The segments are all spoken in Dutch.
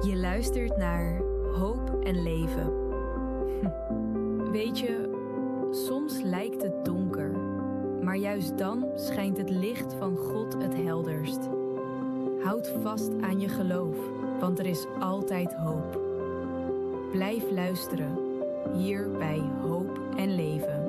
Je luistert naar Hoop en Leven. Weet je, soms lijkt het donker, maar juist dan schijnt het licht van God het helderst. Houd vast aan je geloof, want er is altijd hoop. Blijf luisteren, hier bij Hoop en Leven.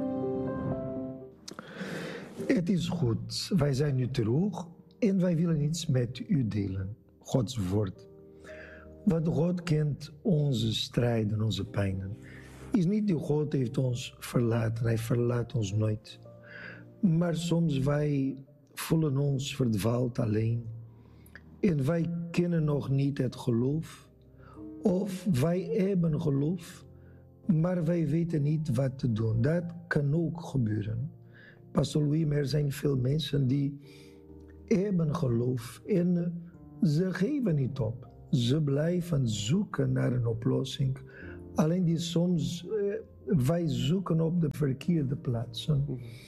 Het is goed, wij zijn nu terug en wij willen iets met u delen, Gods woord. Want God kent onze strijden, onze pijnen. Is niet die God heeft ons verlaten, hij verlaat ons nooit. Maar soms wij voelen ons verdwaald alleen. En wij kennen nog niet het geloof. Of wij hebben geloof, maar wij weten niet wat te doen. Dat kan ook gebeuren. Pastor Louis, maar er zijn veel mensen die hebben geloof en ze geven niet op. Ze blijven zoeken naar een oplossing. Alleen die soms, wij zoeken op de verkeerde plaatsen.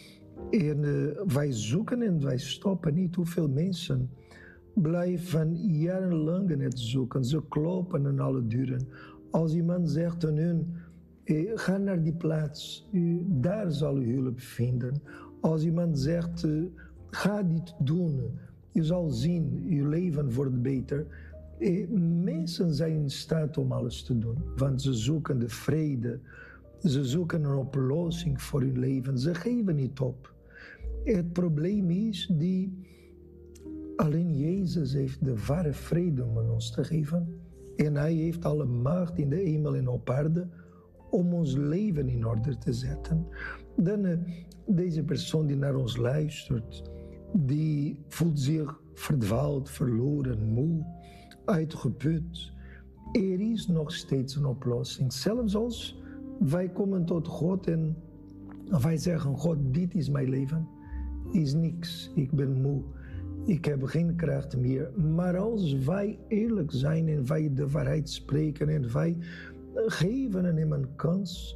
En wij zoeken en wij stoppen niet. Hoeveel mensen blijven jarenlang in het zoeken. Ze kloppen aan alle deuren. Als iemand zegt aan hun, ga naar die plaats, daar zal u hulp vinden. Als iemand zegt, ga dit doen, je zal zien, je leven wordt beter. Mensen zijn in staat om alles te doen, want ze zoeken de vrede, ze zoeken een oplossing voor hun leven, ze geven niet op. Het probleem is die alleen Jezus heeft de ware vrede om ons te geven. En hij heeft alle macht in de hemel en op aarde om ons leven in orde te zetten. Dan deze persoon die naar ons luistert, die voelt zich verdwaald, verloren, moe, uitgeput. Er is nog steeds een oplossing. Zelfs als wij komen tot God en wij zeggen, God, dit is mijn leven. Is niks, ik ben moe, ik heb geen kracht meer. Maar als wij eerlijk zijn en wij de waarheid spreken en wij geven hem een kans,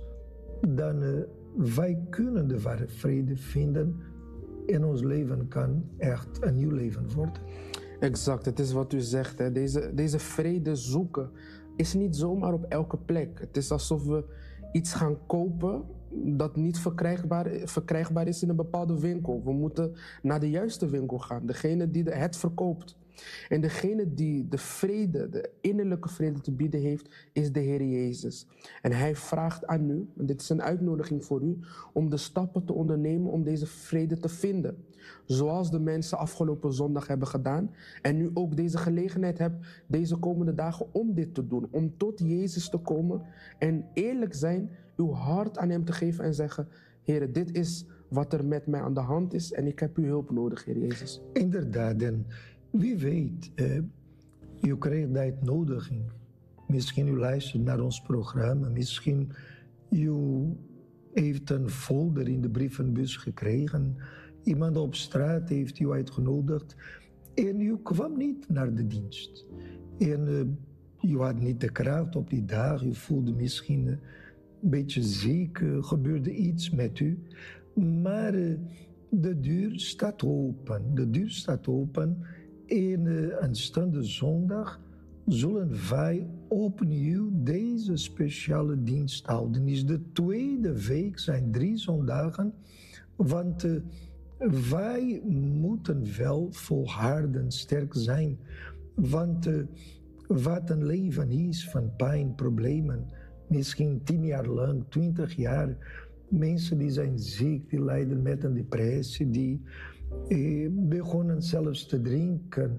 dan wij kunnen de ware vrede vinden en ons leven kan echt een nieuw leven worden. Exact, het is wat u zegt. Hè. Deze vrede zoeken is niet zomaar op elke plek. Het is alsof we iets gaan kopen dat niet verkrijgbaar is in een bepaalde winkel. We moeten naar de juiste winkel gaan, degene die het verkoopt. En degene die de vrede, de innerlijke vrede te bieden heeft, is de Heer Jezus. En hij vraagt aan u, en dit is een uitnodiging voor u, om de stappen te ondernemen om deze vrede te vinden. Zoals de mensen afgelopen zondag hebben gedaan. En nu ook deze gelegenheid hebt deze komende dagen om dit te doen. Om tot Jezus te komen en eerlijk zijn, uw hart aan hem te geven en zeggen, Heer, dit is wat er met mij aan de hand is en ik heb uw hulp nodig, Heer Jezus. Inderdaad, en wie weet, u krijgt de uitnodiging. Misschien u luistert naar ons programma, misschien u heeft een folder in de brievenbus gekregen. Iemand op straat heeft u uitgenodigd en u kwam niet naar de dienst. En u had niet de kracht op die dag, u voelde misschien een beetje ziek, gebeurde iets met u. Maar de deur staat open, de deur staat open. En aanstaande zondag zullen wij opnieuw deze speciale dienst houden. Is de tweede week, zijn 3 zondagen, want wij moeten wel volharden, sterk zijn. Want wat een leven is van pijn, problemen, misschien 10 jaar lang, 20 jaar, mensen die zijn ziek, die lijden met een depressie, die begonnen zelfs te drinken,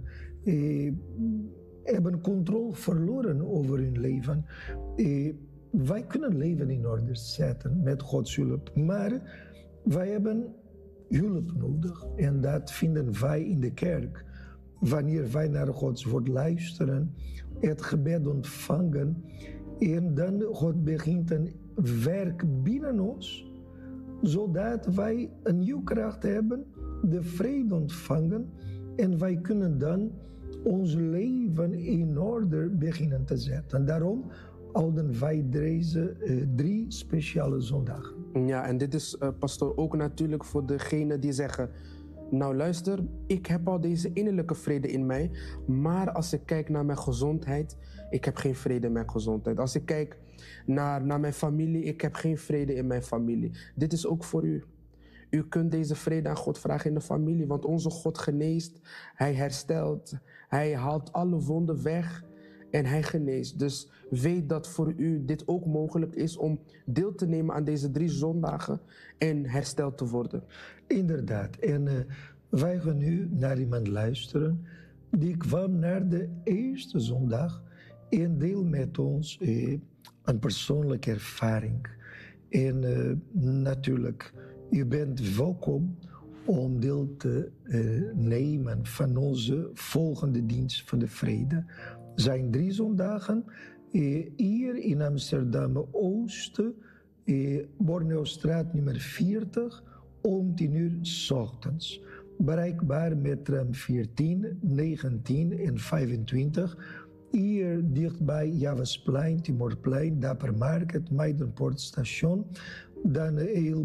hebben controle verloren over hun leven. Wij kunnen leven in orde zetten met Gods hulp, maar wij hebben hulp nodig en dat vinden wij in de kerk. Wanneer wij naar Gods woord luisteren, het gebed ontvangen en dan God begint een werk binnen ons, zodat wij een nieuwe kracht hebben, de vrede ontvangen en wij kunnen dan ons leven in orde beginnen te zetten. Daarom houden wij deze 3 speciale zondagen. Ja, en dit is, pastoor, ook natuurlijk voor degenen die zeggen, Nou luister, ik heb al deze innerlijke vrede in mij, maar als ik kijk naar mijn gezondheid, ik heb geen vrede in mijn gezondheid. Als ik kijk naar mijn familie, ik heb geen vrede in mijn familie. Dit is ook voor u. U kunt deze vrede aan God vragen in de familie, want onze God geneest, Hij herstelt, Hij haalt alle wonden weg en Hij geneest. Dus weet dat voor u dit ook mogelijk is om deel te nemen aan deze 3 zondagen en hersteld te worden. Inderdaad. En wij gaan nu naar iemand luisteren die kwam naar de eerste zondag en deel met ons een persoonlijke ervaring. En natuurlijk, u bent welkom om deel te nemen van onze volgende dienst van de vrede. Zijn 3 zondagen hier in Amsterdam-Oosten, Borneostraat nummer 40, om 10:00 's ochtends. Bereikbaar met tram 14, 19 en 25. Hier dichtbij Javasplein, Timorplein, Dappermarkt, Maidenpoort station. Dan heel